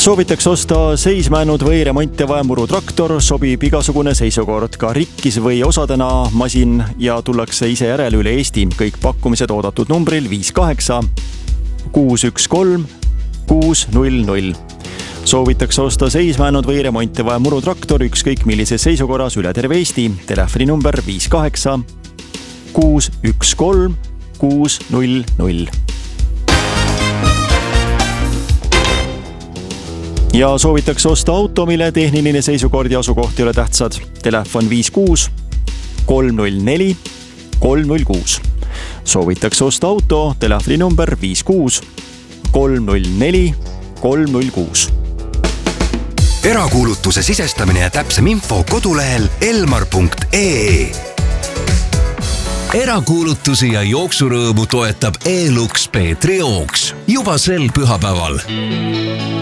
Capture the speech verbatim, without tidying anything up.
Soovitaks osta seismänud või remonti vaja murutraktor, sobib igasugune seisukord, ka rikkis või osadena masin ja tullakse ise järele üle Eesti. Kõik pakkumised oodatud numbril viis kaheksa kuus üks kolm kuus null null. Soovitaks osta seismänud või remonti vaja murutraktor ükskõik millises seisukorras üle terve Eesti. Telefoni number viis kaheksa kuus üks kolm kuus null null. Ja soovitaks osta auto, mille tehniline seisukord ja asukoht ei ole tähtsad. Telefon viis kuus kolm null neli kolm null kuus. Soovitaks osta auto, telefoni number viis kuus kolm null neli kolm null kuus. Erakuulutuse sisestamine ja täpsem info kodulehel elmar punkt ee. Erakuulutusi ja jooksurõõmu toetab E-Lux Peetri jooks juba sel pühapäeval.